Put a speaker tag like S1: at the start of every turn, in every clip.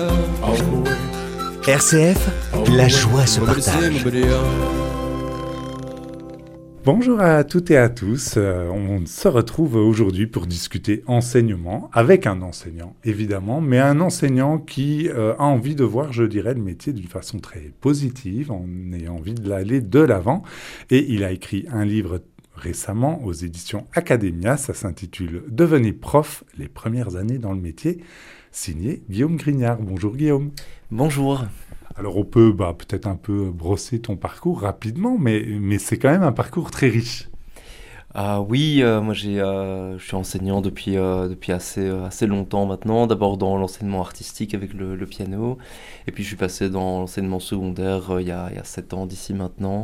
S1: RCF, la joie se partage.
S2: Bonjour à toutes et à tous, on se retrouve aujourd'hui pour discuter enseignement, avec un enseignant évidemment, mais un enseignant qui a envie de voir, je dirais, le métier d'une façon très positive, en ayant envie d'aller de l'avant, et il a écrit un livre récemment aux éditions Academia, ça s'intitule « Devenez prof, les premières années dans le métier », signé Guillaume Grignard. Bonjour Guillaume.
S3: Bonjour.
S2: Alors on peut peut-être un peu brosser ton parcours rapidement, mais c'est quand même un parcours très riche.
S3: Oui, moi je suis enseignant depuis assez longtemps maintenant. D'abord dans l'enseignement artistique avec le piano, et puis je suis passé dans l'enseignement secondaire il y a 7 ans d'ici maintenant.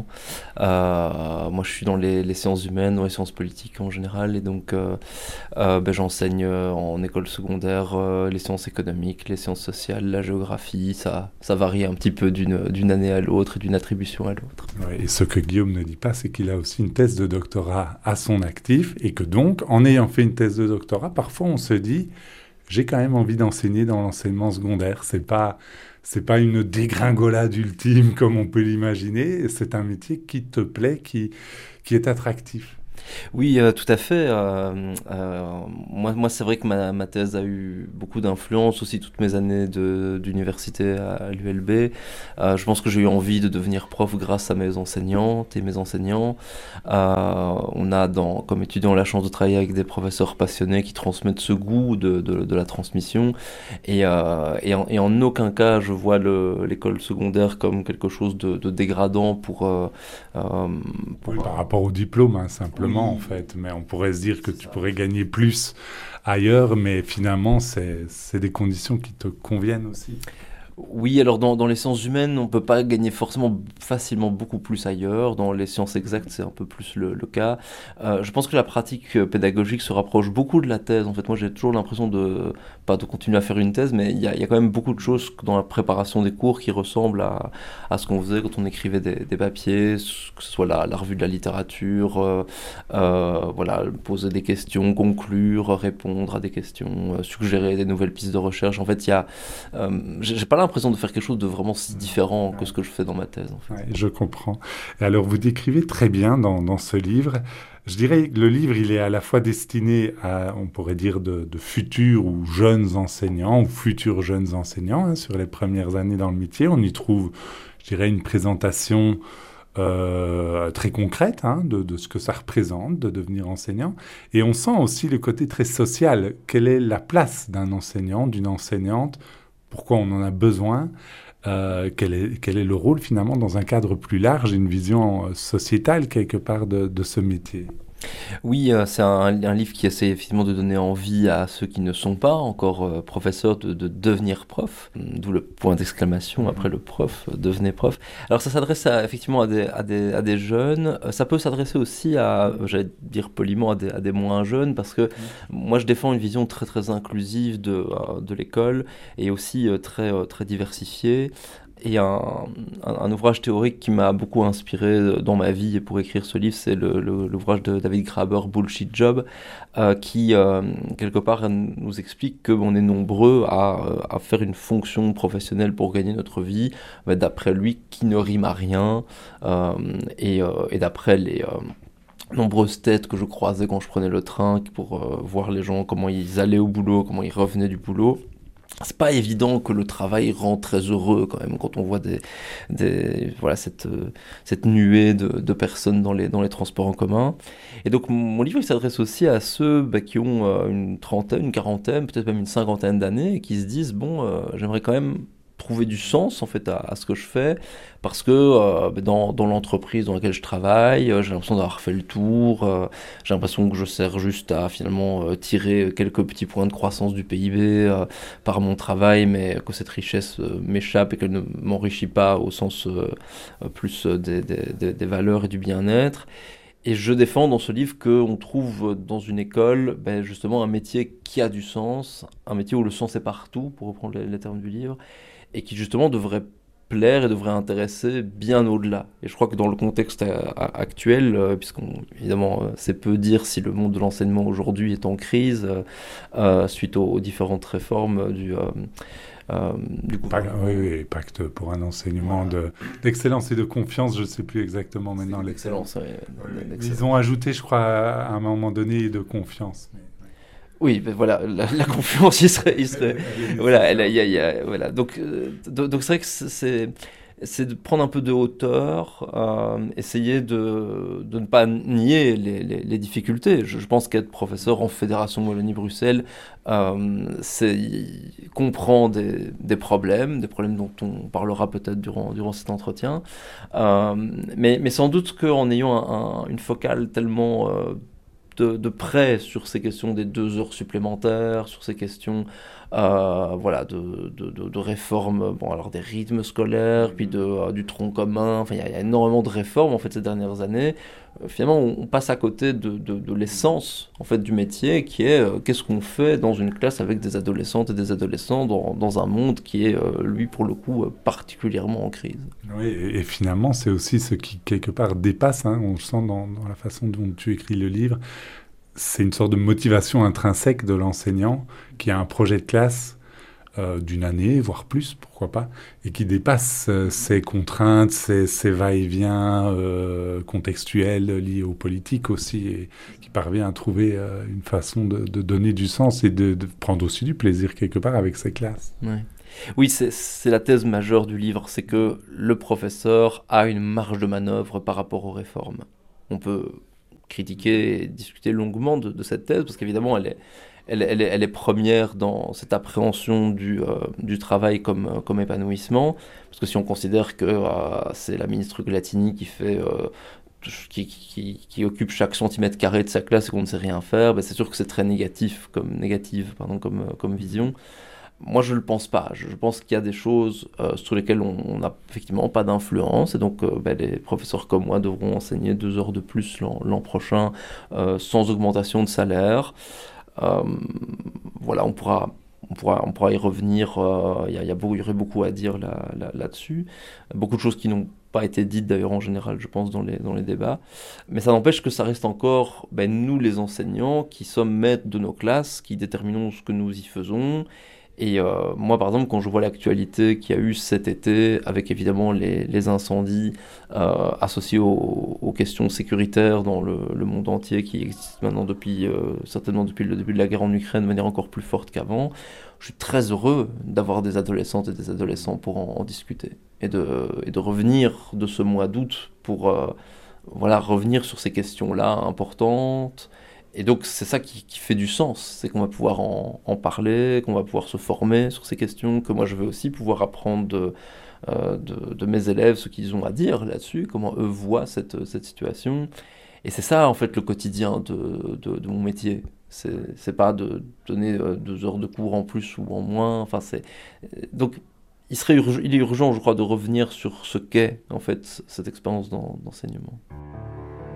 S3: Moi je suis dans les sciences humaines, dans les sciences politiques en général, et donc j'enseigne en école secondaire les sciences économiques, les sciences sociales, la géographie. Ça varie un petit peu d'une année à l'autre et d'une attribution à l'autre.
S2: Ouais, et ce que Guillaume ne dit pas, c'est qu'il a aussi une thèse de doctorat à son actif, et que donc, en ayant fait une thèse de doctorat, parfois on se dit « j'ai quand même envie d'enseigner dans l'enseignement secondaire ». C'est pas une dégringolade ultime comme on peut l'imaginer, c'est un métier qui te plaît, qui est attractif.
S3: Oui, tout à fait. Moi, c'est vrai que ma thèse a eu beaucoup d'influence, aussi toutes mes années d'université à l'ULB. Je pense que j'ai eu envie de devenir prof grâce à mes enseignantes et mes enseignants. On a, comme étudiant, la chance de travailler avec des professeurs passionnés qui transmettent ce goût de la transmission. Et en aucun cas, je vois l'école secondaire comme quelque chose de dégradant pour
S2: Oui, par rapport au diplôme, simplement. Oui. En fait, mais on pourrait se dire que tu pourrais gagner plus ailleurs, mais finalement, c'est des conditions qui te conviennent aussi.
S3: Oui, alors dans les sciences humaines, on ne peut pas gagner forcément facilement beaucoup plus ailleurs. Dans les sciences exactes, c'est un peu plus le cas. Je pense que la pratique pédagogique se rapproche beaucoup de la thèse. En fait, moi, j'ai toujours l'impression pas de continuer à faire une thèse, mais il y a quand même beaucoup de choses dans la préparation des cours qui ressemblent à ce qu'on faisait quand on écrivait des papiers, que ce soit la revue de la littérature, poser des questions, conclure, répondre à des questions, suggérer des nouvelles pistes de recherche. En fait, j'ai pas l'impression de faire quelque chose de vraiment si différent que ce que je fais dans ma thèse. En fait.
S2: Ouais, je comprends. Et alors, vous décrivez très bien dans ce livre, je dirais que le livre, il est à la fois destiné à, on pourrait dire, de futurs ou jeunes enseignants, ou futurs jeunes enseignants, sur les premières années dans le métier. On y trouve, je dirais, une présentation très concrète de ce que ça représente de devenir enseignant. Et on sent aussi le côté très social. Quelle est la place d'un enseignant, d'une enseignante ? Pourquoi on en a besoin, quel est le rôle finalement dans un cadre plus large, une vision sociétale quelque part de ce métier.
S3: Oui, c'est un livre qui essaie effectivement de donner envie à ceux qui ne sont pas encore professeurs de devenir prof, d'où le point d'exclamation après le prof, devenez prof. Alors ça s'adresse effectivement à des jeunes, ça peut s'adresser aussi j'allais dire poliment, à des moins jeunes, parce que moi je défends une vision très très inclusive de l'école, et aussi très diversifiée. Et un ouvrage théorique qui m'a beaucoup inspiré dans ma vie et pour écrire ce livre, c'est l'ouvrage de David Graeber, Bullshit Job, qui, quelque part, nous explique qu'on est nombreux à faire une fonction professionnelle pour gagner notre vie, d'après lui, qui ne rime à rien, et d'après les nombreuses têtes que je croisais quand je prenais le train pour voir les gens, comment ils allaient au boulot, comment ils revenaient du boulot. C'est pas évident que le travail rend très heureux quand même quand on voit cette nuée de personnes dans les transports en commun. Et donc mon livre il s'adresse aussi à ceux qui ont une trentaine, une quarantaine, peut-être même une cinquantaine d'années, et qui se disent j'aimerais quand même trouver du sens en fait à ce que je fais, parce que dans l'entreprise dans laquelle je travaille, j'ai l'impression d'avoir fait le tour, j'ai l'impression que je sers juste à finalement tirer quelques petits points de croissance du PIB par mon travail, mais que cette richesse m'échappe et qu'elle ne m'enrichit pas au sens plus des valeurs et du bien-être. Et je défends dans ce livre qu'on trouve dans une école justement un métier qui a du sens, un métier où le sens est partout, pour reprendre les termes du livre, et qui justement devrait plaire et devrait intéresser bien au-delà. Et je crois que dans le contexte actuel, évidemment, c'est peu dire si le monde de l'enseignement aujourd'hui est en crise, suite aux différentes réformes Du coup,
S2: Oui, pacte pour un enseignement d'excellence et de confiance, je ne sais plus exactement maintenant.
S3: L'excellence,
S2: Ils ont ajouté, je crois, à un moment donné, de confiance.
S3: Oui, ben voilà, la confiance, il serait voilà, voilà. Donc c'est vrai que c'est de prendre un peu de hauteur, essayer de ne pas nier les difficultés. Je pense qu'être professeur en Fédération Wallonie-Bruxelles, c'est comprend des problèmes dont on parlera peut-être durant cet entretien, mais sans doute qu'en ayant une focale tellement de près sur ces questions des 2 heures supplémentaires, sur ces questions voilà, de réforme, bon, alors des rythmes scolaires, puis du tronc commun. Enfin, il y a énormément de réformes en fait ces dernières années. Finalement, on passe à côté de l'essence en fait du métier, qui est qu'est-ce qu'on fait dans une classe avec des adolescentes et des adolescents dans un monde qui est lui pour le coup particulièrement en crise.
S2: Oui, et finalement, c'est aussi ce qui quelque part dépasse, hein, on le sent dans la façon dont tu écris le livre. C'est une sorte de motivation intrinsèque de l'enseignant qui a un projet de classe d'une année, voire plus, pourquoi pas, et qui dépasse ses contraintes, ses va-et-vient contextuels liés aux politiques aussi, et qui parvient à trouver une façon de donner du sens et de prendre aussi du plaisir quelque part avec ses classes.
S3: Ouais. Oui, c'est la thèse majeure du livre, c'est que le professeur a une marge de manœuvre par rapport aux réformes. On peut critiquer et discuter longuement de cette thèse, parce qu'évidemment, elle est première dans cette appréhension du travail comme épanouissement, parce que si on considère que c'est la ministre Glatini qui fait... qui occupe chaque centimètre carré de sa classe et qu'on ne sait rien faire, ben c'est sûr que c'est très négative comme vision. Moi, je ne le pense pas. Je pense qu'il y a des choses sur lesquelles on n'a effectivement pas d'influence. Et donc, les professeurs comme moi devront enseigner 2 heures de plus l'an prochain sans augmentation de salaire. Voilà, on pourra y revenir. Il y aurait beaucoup à dire là-dessus. Beaucoup de choses qui n'ont pas été dites d'ailleurs en général, je pense, dans les débats. Mais ça n'empêche que ça reste encore nous, les enseignants, qui sommes maîtres de nos classes, qui déterminons ce que nous y faisons. Et moi, par exemple, quand je vois l'actualité qu'il y a eu cet été, avec évidemment les incendies associés aux questions sécuritaires dans le monde entier, qui existent maintenant certainement depuis le début de la guerre en Ukraine de manière encore plus forte qu'avant, je suis très heureux d'avoir des adolescentes et des adolescents pour en discuter. Et de revenir de ce mois d'août pour revenir sur ces questions-là importantes. Et donc c'est ça qui fait du sens, c'est qu'on va pouvoir en parler, qu'on va pouvoir se former sur ces questions, que moi je vais aussi pouvoir apprendre de mes élèves ce qu'ils ont à dire là-dessus, comment eux voient cette situation. Et c'est ça en fait le quotidien de mon métier. C'est pas de donner 2 heures de cours en plus ou en moins. Enfin, donc il est urgent, je crois, de revenir sur ce qu'est en fait cette expérience d'enseignement.